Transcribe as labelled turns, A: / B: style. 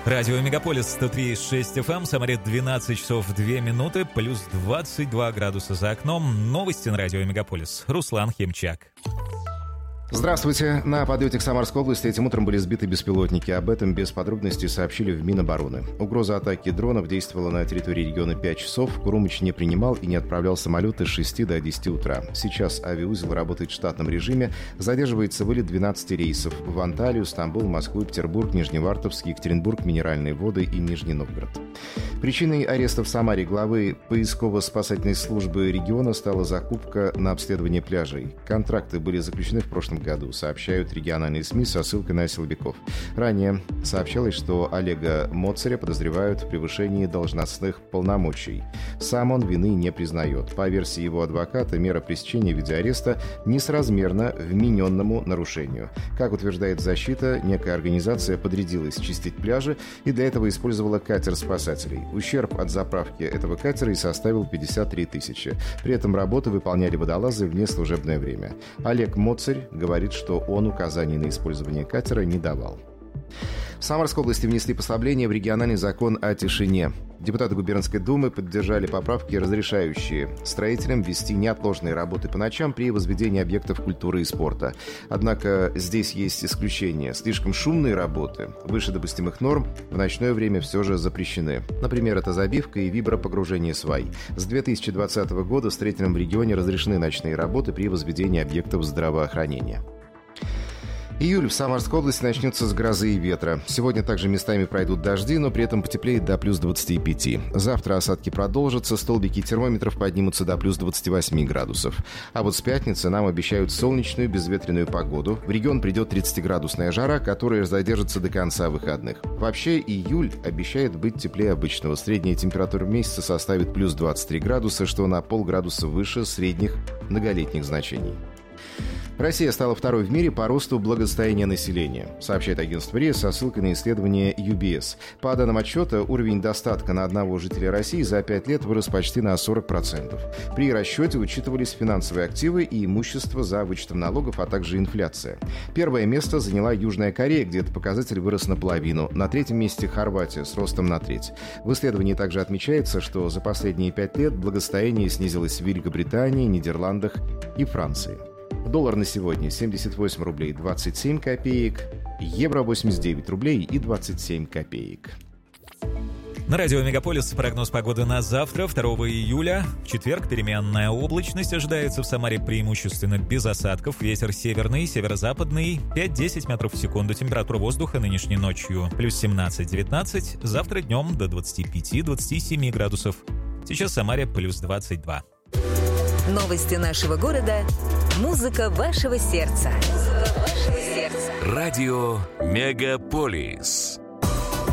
A: Радио Мегаполис 103,6 FM, Самаре 12 часов 2 минуты, плюс 22 градуса за окном. Новости на Радио Мегаполис. Руслан Химчак.
B: Здравствуйте. На подлете к Самарской области этим утром были сбиты беспилотники. Об этом без подробностей сообщили в Минобороны. Угроза атаки дронов действовала на территории региона 5 часов. Курумыч не принимал и не отправлял самолеты с 6 до 10 утра. Сейчас авиаузел работает в штатном режиме. Задерживается вылет 12 рейсов в Анталию, Стамбул, Москву, Петербург, Нижневартовск, Екатеринбург, Минеральные воды и Нижний Новгород. Причиной ареста в Самаре главы поисково-спасательной службы региона стала закупка на обследование пляжей. Контракты были заключены в прошлом году, сообщают региональные СМИ со ссылкой на силовиков. Ранее сообщалось, что Олега Моцаря подозревают в превышении должностных полномочий. Сам он вины не признает. По версии его адвоката, мера пресечения в виде ареста несразмерна вмененному нарушению. Как утверждает защита, некая организация подрядилась чистить пляжи и для этого использовала катер спасателей. Ущерб от заправки этого катера и составил 53 тысячи. При этом работы выполняли водолазы в неслужебное время. Олег Моцарь говорит, что он указаний на использование катера не давал. В Самарской области внесли послабление в региональный закон о тишине. Депутаты губернской думы поддержали поправки, разрешающие строителям вести неотложные работы по ночам при возведении объектов культуры и спорта. Однако здесь есть исключения. Слишком шумные работы выше допустимых норм в ночное время все же запрещены. Например, это забивка и вибропогружение свай. С 2020 года строителям в регионе разрешены ночные работы при возведении объектов здравоохранения. Июль в Самарской области начнется с грозы и ветра. Сегодня также местами пройдут дожди, но при этом потеплеет до плюс 25. Завтра осадки продолжатся, столбики термометров поднимутся до плюс 28 градусов. А вот с пятницы нам обещают солнечную безветренную погоду. В регион придет 30-градусная жара, которая задержится до конца выходных. Вообще, июль обещает быть теплее обычного. Средняя температура месяца составит плюс 23 градуса, что на полградуса выше средних многолетних значений. Россия стала второй в мире по росту благосостояния населения, сообщает агентство РИА со ссылкой на исследование UBS. По данным отчета, уровень достатка на одного жителя России за 5 лет вырос почти на 40%. При расчете учитывались финансовые активы и имущество за вычетом налогов, а также инфляция. Первое место заняла Южная Корея, где этот показатель вырос наполовину. На третьем месте Хорватия с ростом на треть. В исследовании также отмечается, что за последние 5 лет благосостояние снизилось в Великобритании, Нидерландах и Франции. Доллар на сегодня 78 рублей 27 копеек, евро 89 рублей и 27 копеек.
A: На радио Мегаполис прогноз погоды на завтра, 2 июля. Четверг, переменная облачность ожидается в Самаре преимущественно без осадков. Ветер северный, северо-западный, 5-10 метров в секунду. Температура воздуха нынешней ночью плюс 17-19. Завтра днем до 25-27 градусов. Сейчас в Самаре плюс 22.
C: Новости нашего города. Музыка вашего сердца.
D: Радио Мегаполис.